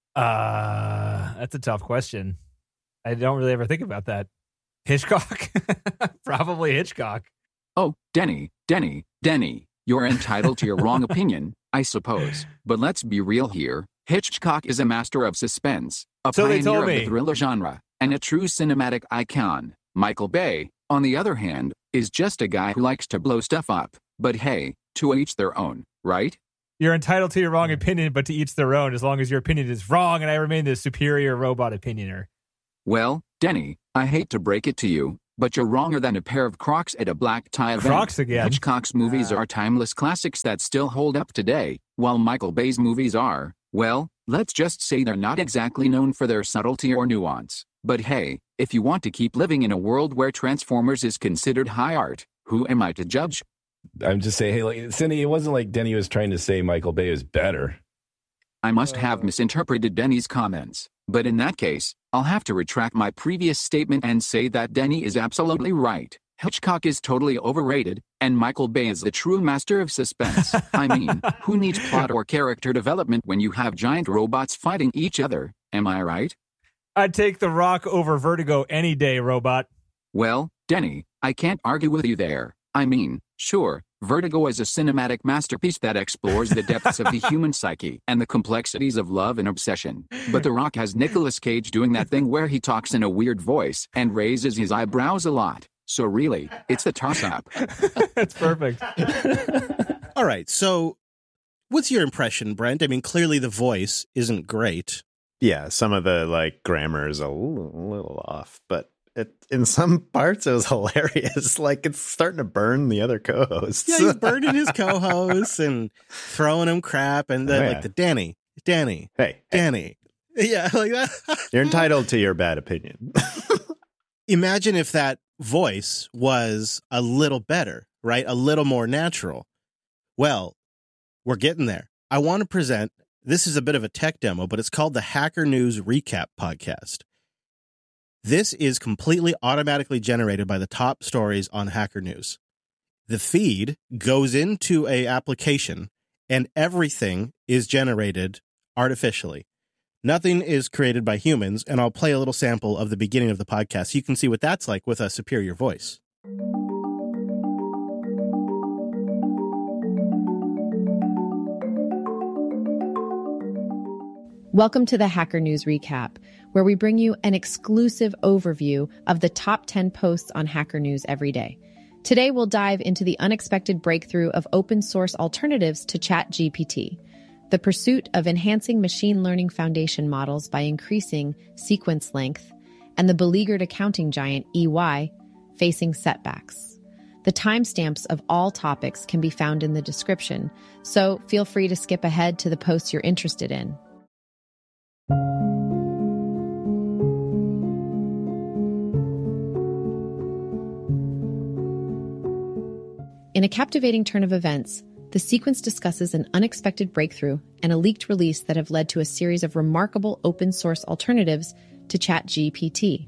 Uh, that's a tough question. I don't really ever think about that. Hitchcock? Probably Hitchcock. Oh, Denny, Denny, Denny, you're entitled to your wrong opinion, I suppose. But let's be real here. Hitchcock is a master of suspense, a So they pioneer told of me. the thriller genre, and a true cinematic icon. Michael Bay, on the other hand, is just a guy who likes to blow stuff up. But hey, to each their own, right? You're entitled to your wrong opinion, but to each their own, as long as your opinion is wrong and I remain the superior robot opinioner. Well, Denny, I hate to break it to you, but you're wronger than a pair of Crocs at a black tie event. Crocs again. Hitchcock's movies are timeless classics that still hold up today, while Michael Bay's movies are, well, let's just say they're not exactly known for their subtlety or nuance. But hey, if you want to keep living in a world where Transformers is considered high art, who am I to judge? I'm just saying, hey, like, Cindy, it wasn't like Denny was trying to say Michael Bay is better. I must have misinterpreted Denny's comments, but in that case, I'll have to retract my previous statement and say that Denny is absolutely right. Hitchcock is totally overrated, and Michael Bay is the true master of suspense. I mean, who needs plot or character development when you have giant robots fighting each other? Am I right? I'd take The Rock over Vertigo any day, robot. Well, Denny, I can't argue with you there. I mean, sure, Vertigo is a cinematic masterpiece that explores the depths of the human psyche and the complexities of love and obsession. But The Rock has Nicolas Cage doing that thing where he talks in a weird voice and raises his eyebrows a lot. So really, it's a toss-up. That's perfect. All right, so what's your impression, Brent? I mean, clearly the voice isn't great. Yeah, some of the like grammar is a little, a little off, but it, in some parts it was hilarious. Like it's starting to burn the other co-hosts. Yeah, he's burning his co-hosts and throwing him crap, and then Oh, yeah. like the Danny, Danny, Hey, hey, Danny. Yeah, like that. you're entitled to your bad opinion. Imagine if that voice was a little better, right? A little more natural. Well, we're getting there. I want to present, this is a bit of a tech demo, but it's called the Hacker News Recap Podcast. This is completely automatically generated by the top stories on Hacker News. The feed goes into a application and everything is generated artificially. Nothing is created by humans, and I'll play a little sample of the beginning of the podcast so you can see what that's like with a superior voice. Welcome to the Hacker News Recap, where we bring you an exclusive overview of the top ten posts on Hacker News every day. Today, we'll dive into the unexpected breakthrough of open source alternatives to ChatGPT, the pursuit of enhancing machine learning foundation models by increasing sequence length, and the beleaguered accounting giant E Y facing setbacks. The timestamps of all topics can be found in the description, so feel free to skip ahead to the posts you're interested in. In a captivating turn of events, the sequence discusses an unexpected breakthrough and a leaked release that have led to a series of remarkable open-source alternatives to ChatGPT.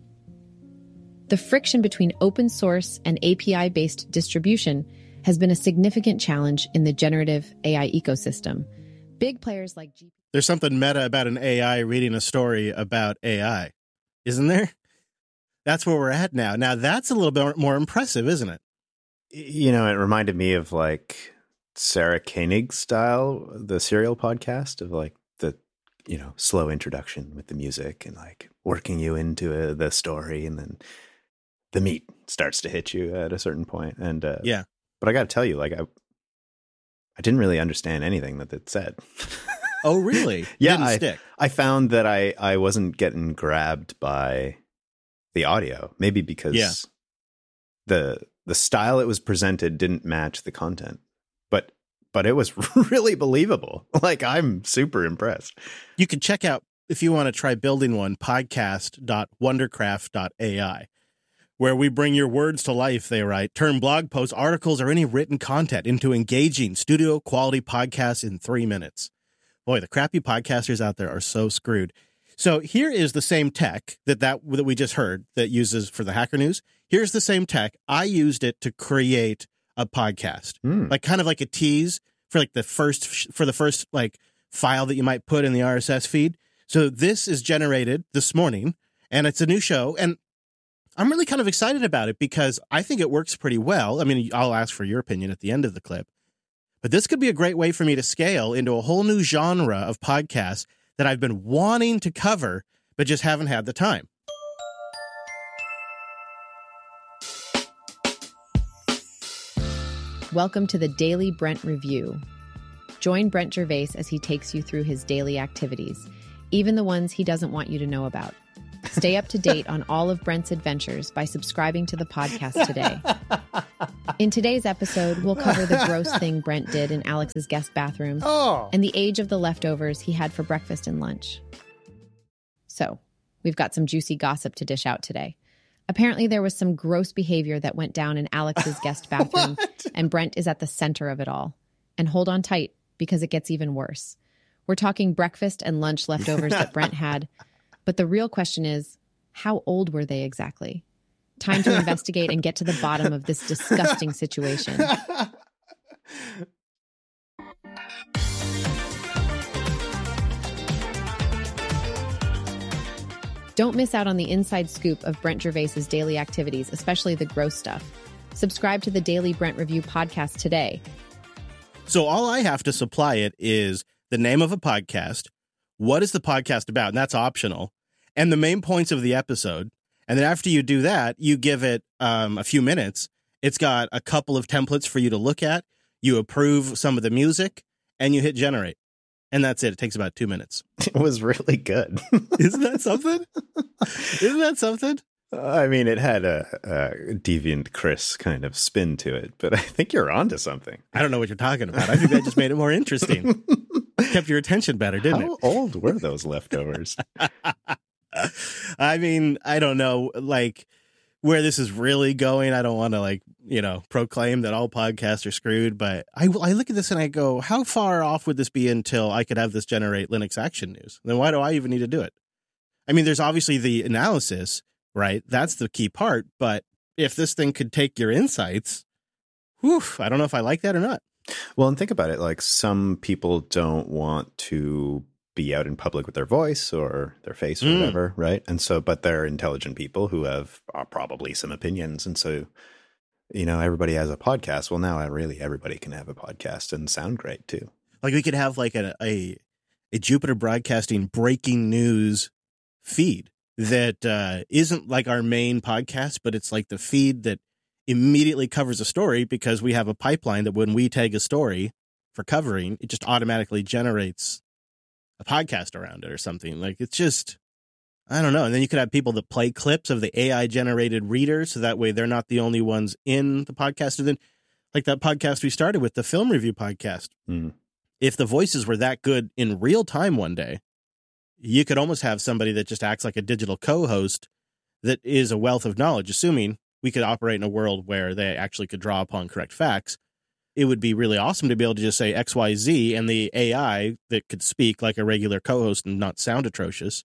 The friction between open source and A P I-based distribution has been a significant challenge in the generative A I ecosystem. Big players like G P T... There's something meta about an A I reading a story about A I, isn't there? That's where we're at now. Now, that's a little bit more impressive, isn't it? You know, it reminded me of like Sarah Koenig style, the Serial podcast of like the, you know, slow introduction with the music and like working you into a, the story, and then the meat starts to hit you at a certain point. And uh, Yeah. but I got to tell you, like I, I didn't really understand anything that it said. Oh, really? Yeah, Didn't I, stick. I found that I I wasn't getting grabbed by the audio, maybe because Yeah. the the style it was presented didn't match the content, but but it was really believable. Like I'm super impressed. You can check out, if you want to try building one, podcast dot wondercraft dot A I, where we bring your words to life, they write. Turn blog posts, articles, or any written content into engaging studio-quality podcasts in three minutes. Boy, the crappy podcasters out there are so screwed. So here is the same tech that, that, that we just heard that uses for the Hacker News. Here's the same tech. I used it to create a podcast, Mm. like kind of like a tease for like the first, for the first like file that you might put in the R S S feed. So this is generated this morning, and it's a new show. And I'm really kind of excited about it because I think it works pretty well. I mean, I'll ask for your opinion at the end of the clip, but this could be a great way for me to scale into a whole new genre of podcasts that I've been wanting to cover, but just haven't had the time. Welcome to the Daily Brent Review. Join Brent Gervais as he takes you through his daily activities, even the ones he doesn't want you to know about. Stay up to date on all of Brent's adventures by subscribing to the podcast today. In today's episode, we'll cover the gross thing Brent did in Alex's guest bathroom Oh. and the age of the leftovers he had for breakfast and lunch. So, we've got some juicy gossip to dish out today. Apparently, there was some gross behavior that went down in Alex's guest bathroom, and Brent is at the center of it all. And hold on tight, because it gets even worse. We're talking breakfast and lunch leftovers that Brent had. But the real question is, how old were they exactly? Time to investigate and get to the bottom of this disgusting situation. Don't miss out on the inside scoop of Brent Gervais's daily activities, especially the gross stuff. Subscribe to the Daily Brent Review podcast today. So all I have to supply it is the name of a podcast, what is the podcast about, and that's optional, and the main points of the episode. And then after you do that, you give it um, a few minutes. It's got a couple of templates for you to look at. You approve some of the music, and you hit generate. And that's it. It takes about two minutes. It was really good. Isn't that something? Isn't that something? I mean, it had a, a Deviant Chris kind of spin to it, but I think you're onto something. I don't know what you're talking about. I think that just made it more interesting. Kept your attention better, didn't How it? old were those leftovers? I mean, I don't know, like, where this is really going. I don't want to, like, you know, proclaim that all podcasts are screwed, but I, I look at this and I go, how far off would this be until I could have this generate Linux Action News? Then why do I even need to do it? I mean, there's obviously the analysis, right? That's the key part. But if this thing could take your insights, whew, I don't know if I like that or not. Well, and think about it. Like, some people don't want to be out in public with their voice or their face or Mm. whatever, right? And so, but they're intelligent people who have uh, probably some opinions. And so, you know, everybody has a podcast. Well, now really everybody can have a podcast and sound great too. Like, we could have like a, a, a Jupiter Broadcasting breaking news feed that uh, isn't like our main podcast, but it's like the feed that immediately covers a story, because we have a pipeline that when we tag a story for covering, it just automatically generates a podcast around it or something. Like, it's just, I don't know. And then you could have people that play clips of the A I generated readers, so that way they're not the only ones in the podcast. And then, like that podcast we started with, the film review podcast, Mm. if the voices were that good in real time one day, you could almost have somebody that just acts like a digital co-host that is a wealth of knowledge, assuming we could operate in a world where they actually could draw upon correct facts. It would be really awesome to be able to just say X Y Z, and the A I that could speak like a regular co-host and not sound atrocious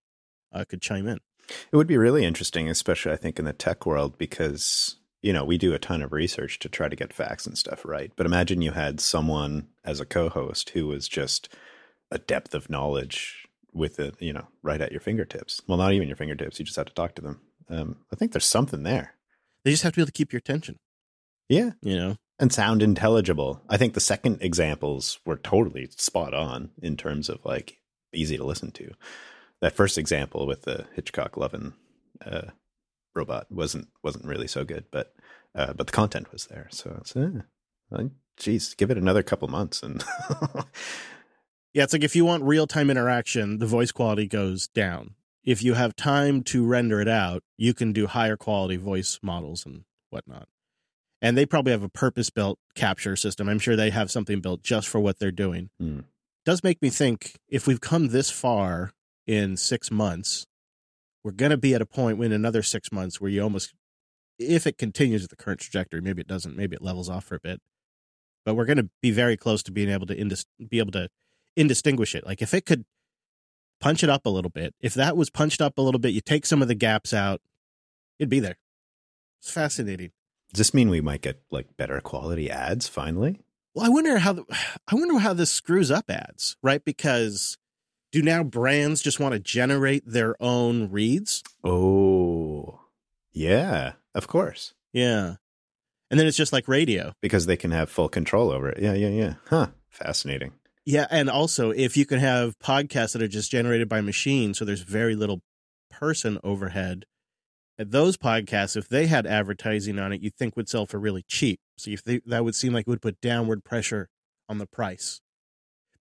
uh, could chime in. It would be really interesting, especially I think in the tech world, because, you know, we do a ton of research to try to get facts and stuff right. But imagine you had someone as a co-host who was just a depth of knowledge with it, you know, right at your fingertips. Well, not even your fingertips. You just have to talk to them. Um, I think there's something there. They just have to be able to keep your attention, Yeah. you know? And sound intelligible. I think the second examples were totally spot on in terms of like easy to listen to. That first example with the Hitchcock Lovin uh, robot wasn't wasn't really so good, but uh, but the content was there. So it's, uh, uh, geez, give it another couple months and Yeah, it's like if you want real-time interaction, the voice quality goes down. If you have time to render it out, you can do higher quality voice models and whatnot. And they probably have a purpose-built capture system. I'm sure they have something built just for what they're doing. Mm. Does make me think, if we've come this far in six months, we're going to be at a point in another six months where you almost, if it continues at the current trajectory, maybe it doesn't, maybe it levels off for a bit, but we're going to be very close to being able to indis- be able to indistinguish it. Like, if it could punch it up a little bit, if that was punched up a little bit, you take some of the gaps out, it'd be there. It's fascinating. Does this mean we might get like better quality ads finally? Well, I wonder how the, I wonder how this screws up ads, right? Because do now brands just want to generate their own reads? Oh, yeah, of course. Yeah. And then it's just like radio. Because they can have full control over it. Yeah, yeah, yeah. Huh. Fascinating. Yeah. And also, if you can have podcasts that are just generated by machines, so there's very little person overhead, and those podcasts, if they had advertising on it, you'd think would sell for really cheap. So if they, that would seem like it would put downward pressure on the price.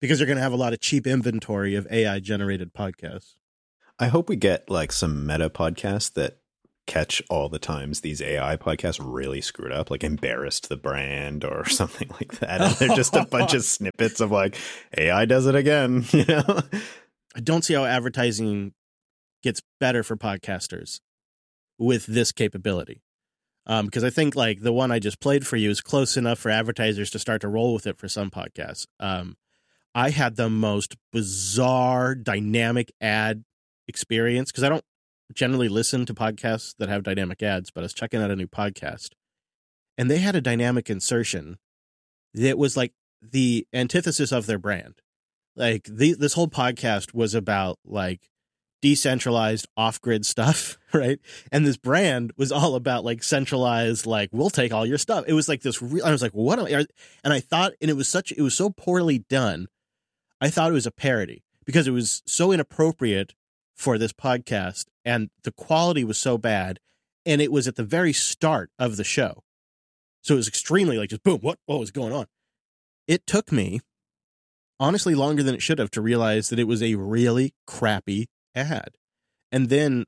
because you're going to have a lot of cheap inventory of A I generated podcasts. I hope we get like some meta podcasts that catch all the times these A I podcasts really screwed up, like embarrassed the brand or something like that. And they're just a bunch of snippets of like, A I does it again, you know? I don't see how advertising gets better for podcasters with this capability. Um, because I think like the one I just played for you is close enough for advertisers to start to roll with it for some podcasts. Um, I had the most bizarre dynamic ad experience because I don't generally listen to podcasts that have dynamic ads, but I was checking out a new podcast and they had a dynamic insertion that was like the antithesis of their brand. Like the, this whole podcast was about like decentralized off-grid stuff, right? And this brand was all about like centralized, like we'll take all your stuff. It was like this real, I was like, what? Am I? And I thought, and it was such, it was so poorly done. I thought it was a parody because it was so inappropriate for this podcast and the quality was so bad. And it was at the very start of the show. So it was extremely like just boom, what, what was going on? It took me honestly longer than it should have to realize that it was a really crappy ad. And then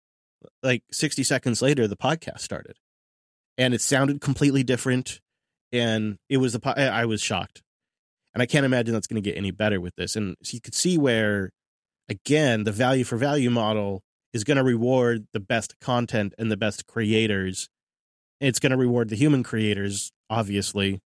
like sixty seconds later, the podcast started and it sounded completely different. And it was the, po- I was shocked. And I can't imagine that's going to get any better with this. And so you could see where, again, the value for value model is going to reward the best content and the best creators. It's going to reward the human creators, obviously.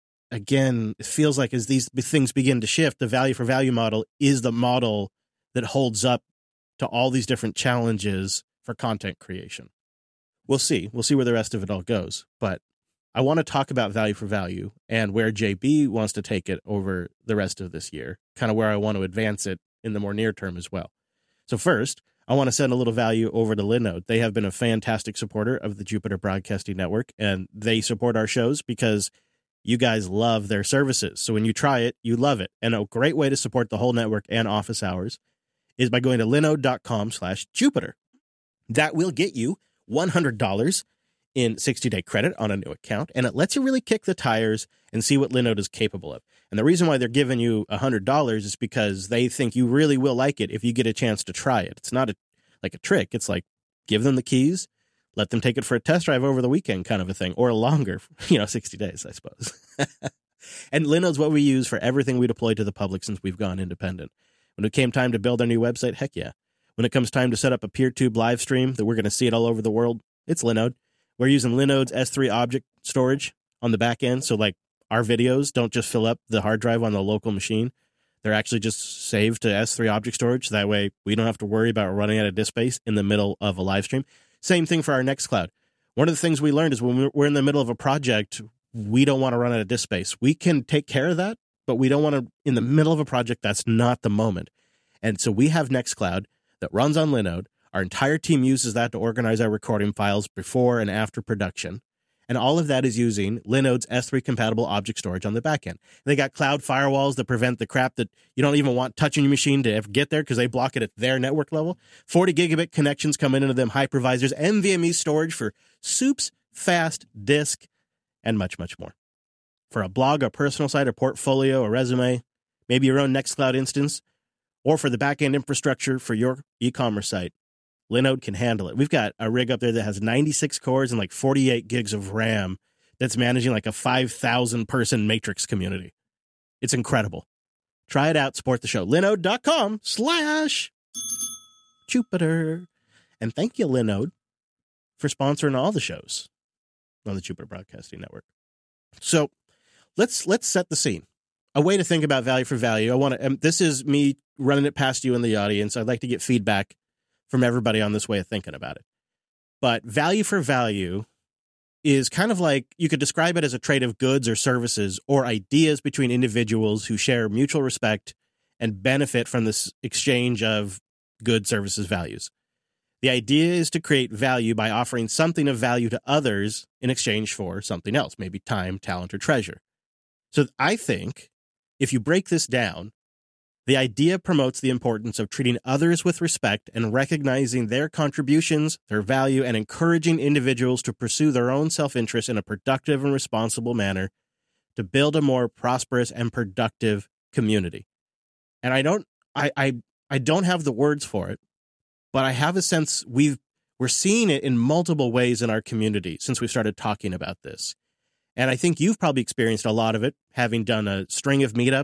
Again, it feels like as these things begin to shift, the value for value model is the model that holds up to all these different challenges for content creation. We'll see. We'll see where the rest of it all goes. But I want to talk about value for value and where J B wants to take it over the rest of this year, kind of where I want to advance it in the more near term as well. So first, I want to send a little value over to Linode. They have been a fantastic supporter of the Jupiter Broadcasting Network, and they support our shows because you guys love their services. So when you try it, you love it. And a great way to support the whole network and office hours is by going to linode.com slash Jupiter. That will get you one hundred dollars in sixty-day credit on a new account, and it lets you really kick the tires and see what Linode is capable of. And the reason why they're giving you one hundred dollars is because they think you really will like it if you get a chance to try it. It's not a, like a trick. It's like give them the keys, let them take it for a test drive over the weekend kind of a thing, or longer, you know, sixty days, I suppose. And Linode's what we use for everything we deploy to the public since we've gone independent. When it came time to build our new website, heck yeah. When it comes time to set up a PeerTube live stream that we're going to see it all over the world, it's Linode. We're using Linode's S three object storage on the back end. So like our videos don't just fill up the hard drive on the local machine. They're actually just saved to S three object storage. That way we don't have to worry about running out of disk space in the middle of a live stream. Same thing for our Nextcloud. One of the things we learned is when we're in the middle of a project, we don't want to run out of disk space. We can take care of that, but we don't want to, in the middle of a project, that's not the moment. And so we have Nextcloud that runs on Linode. Our entire team uses that to organize our recording files before and after production. And all of that is using Linode's S three compatible object storage on the back end. They got cloud firewalls that prevent the crap that you don't even want touching your machine to ever get there because they block it at their network level. forty gigabit connections coming into them hypervisors, N V M E storage for soups, fast, disk, and much, much more. For a blog, a personal site, a portfolio, a resume, maybe your own Nextcloud instance, or for the back-end infrastructure for your e-commerce site, Linode can handle it. We've got a rig up there that has ninety-six cores and like forty-eight gigs of RAM that's managing like a five thousand person matrix community. It's incredible. Try it out. Support the show. Linode.com slash Jupiter. And thank you, Linode, for sponsoring all the shows on the Jupiter Broadcasting Network. So let's let's set the scene. A way to think about value for value. I want to. Um, this is me running it past you in the audience. I'd like to get feedback from everybody on this way of thinking about it. But value for value is kind of like, you could describe it as a trade of goods or services or ideas between individuals who share mutual respect and benefit from this exchange of goods, services, values. The idea is to create value by offering something of value to others in exchange for something else, maybe time, talent, or treasure. So I think if you break this down, the idea promotes the importance of treating others with respect and recognizing their contributions, their value, and encouraging individuals to pursue their own self-interest in a productive and responsible manner to build a more prosperous and productive community. And I don't, I, I, I don't have the words for it, but I have a sense we've, we're seeing it in multiple ways in our community since we started talking about this. And I think you've probably experienced a lot of it, having done a string of meetups